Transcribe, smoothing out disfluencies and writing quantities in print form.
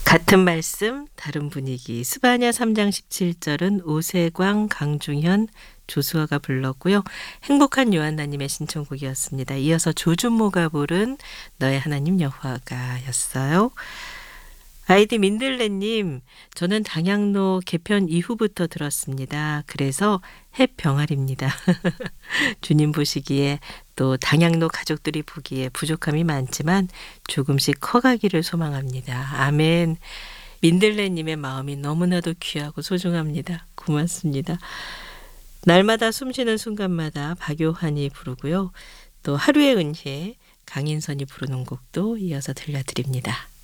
같은 말씀 다른 분위기 스바냐 3장 17절은 오세광, 강중현, 조수아가 불렀고요. 행복한 요한나님의 신청곡이었습니다. 이어서 조준모가 부른 너의 하나님 여호와가 였어요. 아이디 민들레님, 저는 당양로 개편 이후부터 들었습니다. 그래서 햇병아리입니다. 주님 보시기에 또 당양로 가족들이 보기에 부족함이 많지만 조금씩 커가기를 소망합니다. 아멘. 민들레님의 마음이 너무나도 귀하고 소중합니다. 고맙습니다. 날마다 숨쉬는 순간마다 박요한이 부르고요. 또 하루의 은혜 강인선이 부르는 곡도 이어서 들려드립니다.